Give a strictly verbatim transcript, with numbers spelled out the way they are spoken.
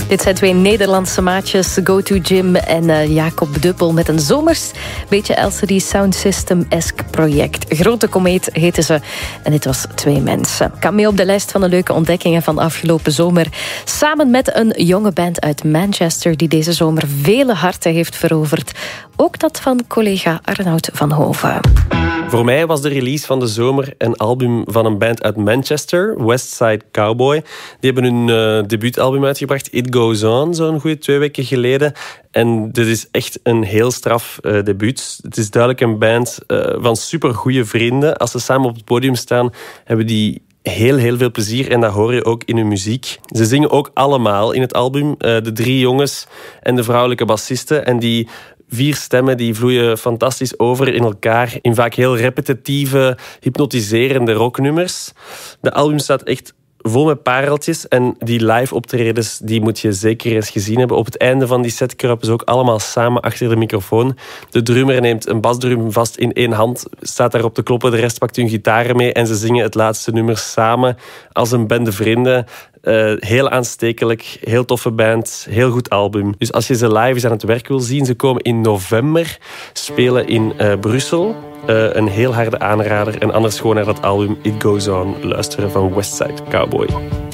Dit zijn twee Nederlandse maatjes, Go To Gym en uh, Jacob Duppel, met een zomers, beetje L C D Sound System-esque project. Grote Komeet heten ze en dit was Twee Mensen. Kan mee op de lijst van de leuke ontdekkingen van afgelopen zomer. Samen met een jonge band uit Manchester die deze zomer vele harten heeft veroverd. Ook dat van collega Arnoud van Hoven. Voor mij was de release van de zomer een album van een band uit Manchester, Westside Cowboy. Die hebben hun uh, debuutalbum uitgebracht, It Goes On, zo'n goede twee weken geleden. En dit is echt een heel straf uh, debuut. Het is duidelijk een band uh, van supergoeie vrienden. Als ze samen op het podium staan, hebben die heel, heel veel plezier. En dat hoor je ook in hun muziek. Ze zingen ook allemaal in het album. Uh, de drie jongens en de vrouwelijke bassisten. En die vier stemmen die vloeien fantastisch over in elkaar. In vaak heel repetitieve, hypnotiserende rocknummers. De album staat echt vol met pareltjes. En die live optredens die moet je zeker eens gezien hebben. Op het einde van die set kruipen ze ook allemaal samen achter de microfoon. De drummer neemt een basdrum vast in één hand, staat daarop te kloppen. De rest pakt hun gitaren mee en ze zingen het laatste nummer samen als een bende vrienden. Uh, heel aanstekelijk, heel toffe band, heel goed album. Dus als je ze live eens aan het werk wil zien, ze komen in november, spelen in uh, Brussel. Uh, een heel harde aanrader. En anders gewoon naar dat album It Goes On luisteren van Westside Cowboy.